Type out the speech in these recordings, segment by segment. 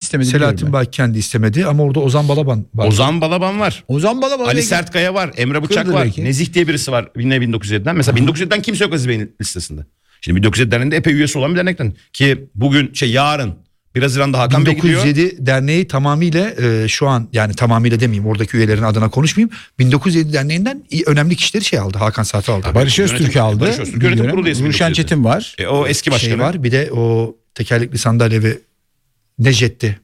istemedi. Selahattin Baki kendi istemedi ama orada Ozan Balaban var. Ozan Balaban var. Ozan Balaban. Ali Sertkaya var. Emre Bıçak var. belki. Nezih diye birisi var. Yine 1907'den. Mesela 1907'den kimse yok Aziz Bey'in listesinde. Şimdi 1907 derneğinde epey üyesi olan bir dernekten. Ki bugün yarın 1 Haziran'da Hakan Bey gidiyor. 1907 derneği tamamıyla şu an, yani tamamıyla demeyeyim, oradaki üyelerin adına konuşmayayım. 1907 derneğinden önemli kişileri aldı. Hakan Saat'i aldı. Barış Öztürk'ü aldı. Barış Öztürk yönetim kurulu üyesi. Ruşen Çetin var. O eski başkanı. var. Bir de o tekerlekli sandalye Necet'ti.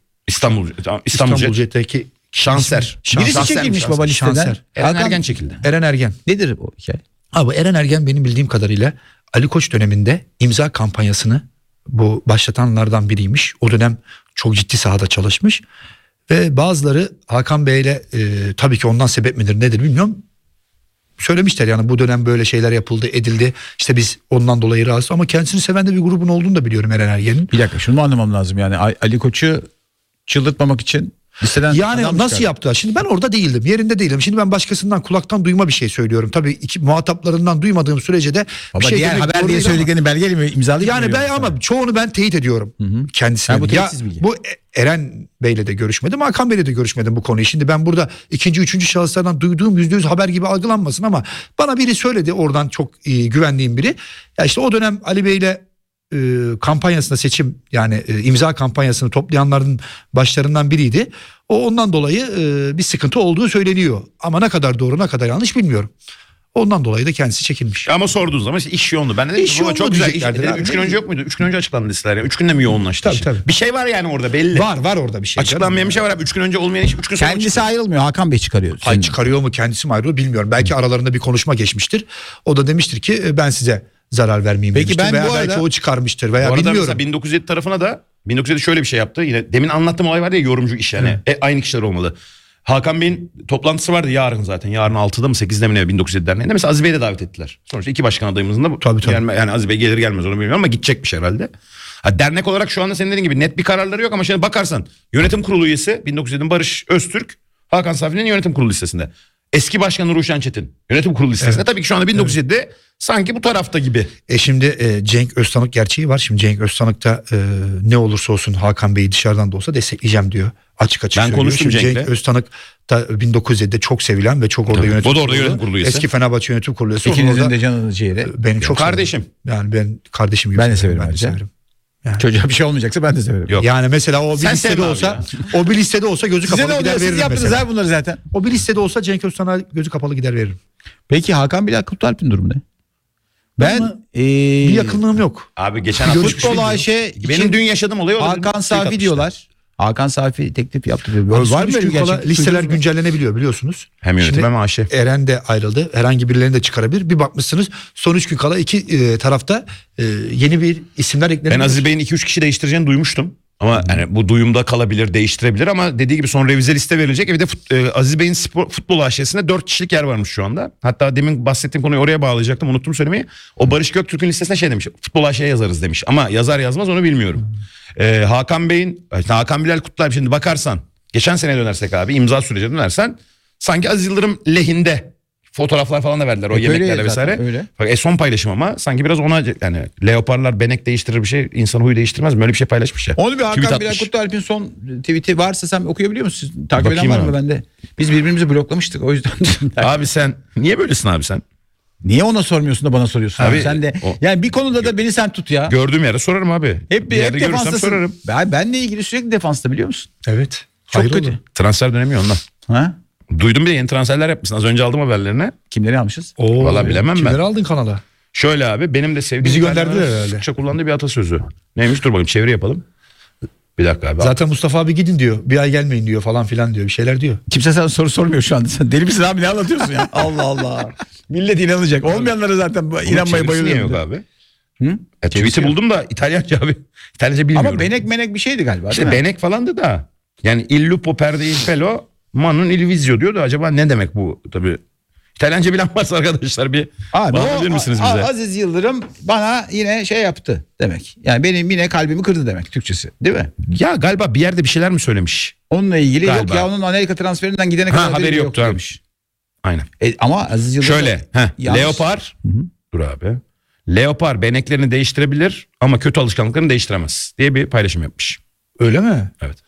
İstanbul Jet'teki Şanser. Birisi çekilmiş baba listeden. Şanser. Eren Ergen çekildi. Eren Ergen. Nedir o hikaye? Abi Eren Ergen benim bildiğim kadarıyla Ali Koç döneminde imza kampanyasını bu başlatanlardan biriymiş. O dönem çok ciddi sahada çalışmış. Ve bazıları Hakan Bey'le tabii ki ondan sebep midir nedir bilmiyorum, söylemişler yani bu dönem böyle şeyler yapıldı edildi. İşte biz ondan dolayı rahatsız, ama kendisini seven de bir grubun olduğunu da biliyorum Eren Ergen'in. Bir dakika, şunu anlamam lazım yani Ali Koç'u çıldırtmamak için listeden yani nasıl yaptılar? Şimdi ben orada değildim, yerinde değilim. Şimdi ben başkasından kulaktan duyma bir şey söylüyorum. Tabii muhataplarından duymadığım sürece de baba, bir şey diğer demek haber doğru diye değil ama. söylediklerini belgeyle mi imzalayıp Yani ben ama çoğunu ben teyit ediyorum kendisine. bu teyitsiz bilgi. Bu Eren Bey'le de görüşmedim, Hakan Bey'le de görüşmedim bu konuyu. Şimdi ben burada ikinci, üçüncü şahıslardan duyduğum %100 haber gibi algılanmasın, ama bana biri söyledi oradan, çok güvendiğim biri. Ya işte o dönem Ali Bey'le kampanyasında seçim, yani imza kampanyasını toplayanların başlarından biriydi. O ondan dolayı bir sıkıntı olduğu söyleniyor. Ama ne kadar doğru ne kadar yanlış bilmiyorum. Ondan dolayı da kendisi çekilmiş. Ama sorduğunuz zaman işte iş yoğundu. Ben de dedim İş ki baba yoğunluğu çok güzel. diyeceklerdir abi. 3 gün önce yok muydu? 3 gün önce açıklandı listeler. 3 günde mi yoğunlaştı? Tabii, iş? tabii. Bir şey var yani orada belli. Var orada bir şey. Açıklanmayan bir şey var abi. 3 gün önce olmayan iş 3 gün sonra kendisi ayrılmıyor, Hakan Bey çıkarıyor. Hayır, çıkarıyor mu kendisi mi ayrılıyor bilmiyorum. Belki aralarında bir konuşma geçmiştir. O da demiştir ki ben size zarar vermeyeyim Peki demiştir. Ben veya bu arada, belki o çıkarmıştır veya Bu arada bilmiyorum. mesela 1907 tarafına da 1907 şöyle bir şey yaptı. Yine demin anlattığım olay var ya, yorumcu iş yani. Aynı kişiler olmalı. Hakan Bey'in toplantısı vardı yarın zaten. Yarın 6'da mı 8'de mi ne 1907 derneğinde. Mesela Aziz Bey'i de davet ettiler. Sonuçta iki başkan adayımızın da Tabii. yani Aziz Bey gelir gelmez onu bilmiyorum ama gidecekmiş herhalde. Dernek olarak şu anda senin dediğin gibi net bir kararları yok ama şimdi bakarsan yönetim kurulu üyesi 1907'in Barış Öztürk, Hakan Safi'nin yönetim kurulu listesinde. Eski başkanı Ruşen Çetin yönetim kurulu listesinde. Tabii ki şu anda 1907'de sanki bu tarafta gibi. Şimdi Cenk Öztanık gerçeği var. Şimdi Cenk Öztanık da ne olursa olsun Hakan Bey'i dışarıdan da olsa destekleyeceğim diyor. Açık Ben söylüyor. konuştum Şimdi Cenk'le. Cenk Öztanık da 1907'de çok sevilen ve çok orada yönetim O da orada kurulu. yönetim kurulu üyesi. Eski Fenerbahçe yönetim kurulu üyesi. İkinizin de canınız ciğeri. Benim çok Kardeşim. severim. Yani ben kardeşim gibi. Ben de severim Ben de ayrıca. severim. Yani. Çocuğa bir şey olmayacaksa ben de severim. Yok. Yani mesela o bir Sen listede sevme olsa, abi o bir listede olsa gözü Size ne kapalı oluyor? gider Siz veririm yaptınız mesela. ha bunları zaten. O bir listede olsa Cenk Öztan'a gözü kapalı gider veririm. Peki Hakan Bilal Kutlualp'in durumu ne? Ben Ama bir yakınlığım yok. Abi geçen hafta Futbol AŞ benim dün yaşadığım olay oldu. Hakan Safi diyorlar. Hakan Safi teklif yaptı diyor. Var Var mı öyle gerçek? Listeler güncellenebiliyor biliyorsunuz. Hem yönetim Şimdi hem AŞ. Eren de ayrıldı. Herhangi birilerini de çıkarabilir. Bir bakmışsınız son 3 gün kala iki tarafta yeni bir isimler eklenebilir. Ben Aziz Bey'in 2-3 kişi değiştireceğini duymuştum. Ama yani bu duyumda kalabilir, değiştirebilir ama dediği gibi son revize liste verilecek. Bir de Aziz Bey'in futbol AŞ'sinde 4 kişilik yer varmış şu anda. Hatta demin bahsettiğim konuyu oraya bağlayacaktım, unuttum söylemeyi. O Barış Göktürk'ün listesine şey demiş, futbol AŞ'ye yazarız demiş. Ama yazar yazmaz onu bilmiyorum. Hakan Bilal Kutlualp, şimdi bakarsan geçen sene dönersek abi, imza süreci dönersen sanki Aziz Yıldırım lehinde fotoğraflar falan da verdiler o yemeklerle vesaire. Öyle. Son paylaşım ama sanki biraz ona, yani leoparlar benek değiştirir bir şey, insan huyu değiştirmez mi? Öyle bir şey paylaşmış ya. Onu bir Hakan Tweet Bilal atmış. Kutlualp'in son tweet'i varsa sen okuyabiliyor musun? Takip eden Bakayım var mı? abi. Ben de. Biz birbirimizi bloklamıştık o yüzden. Abi sen niye böylesin abi sen? Niye ona sormuyorsun da bana soruyorsun abi? Abi, Sen de yani bir konuda da beni sen tut ya. Gördüğüm yere sorarım abi. Hep bir yerde görürsem defanstasın. sorarım. Benle ilgili sürekli defansta biliyor musun? Evet. Çok Hayır kötü. oldu. Transfer dönemi ya ondan. Ha? Duydum, bir de yeni transferler yapmışsın. Az önce aldım haberlerini. Kimleri almışız? Oo, Vallahi bilemem ben. Kimleri aldın kanala? Şöyle abi, benim de sevdiğim Bizi İtalyanların gönderdiler herhalde. sıkça kullandığı bir atasözü. Neymiş, dur bakayım çeviri yapalım. Bir dakika abi. Zaten Mustafa abi gidin diyor. Bir ay gelmeyin diyor falan filan diyor. Bir şeyler diyor. Kimse sana soru sormuyor şu anda. Sen deli misin abi, ne anlatıyorsun ya? Allah Allah. Millet inanacak. Olmayanlara zaten Bunun inanmaya çevirisi niye yok bayılıyorum. abi? Hı? Tweet'i buldum da İtalyanca abi. İtalyanca bilmiyorum. Ama benek bir şeydi galiba. İşte değil mi? benek falandı da. Yani il lupo perde il pelo manun il vizio diyordu. Acaba ne demek bu? Tabii İtalyanca bilen varsa arkadaşlar bir Abi bağlayabilir misiniz bize? Aziz Yıldırım bana yine şey yaptı demek. Yani benim yine kalbimi kırdı demek Türkçesi, değil mi? Ya galiba bir yerde bir şeyler mi söylemiş? Onunla ilgili yok Galiba. ya, onun Amerika transferinden gidene kadar haberi yoktu abi. demiş. Aynen. Ama Aziz Yıldırım Şöyle. yanlış. Leopar. Dur abi. Leopar beneklerini değiştirebilir ama kötü alışkanlıklarını değiştiremez diye bir paylaşım yapmış. Öyle mi? Evet.